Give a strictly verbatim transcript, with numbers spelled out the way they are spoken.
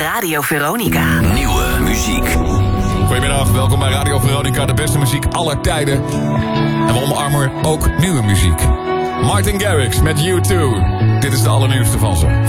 Radio Veronica. Nieuwe muziek. Goedemiddag, welkom bij Radio Veronica, de beste muziek aller tijden. En we omarmen ook nieuwe muziek. Martin Garrix met U twee. Dit is de allernieuwste van ze.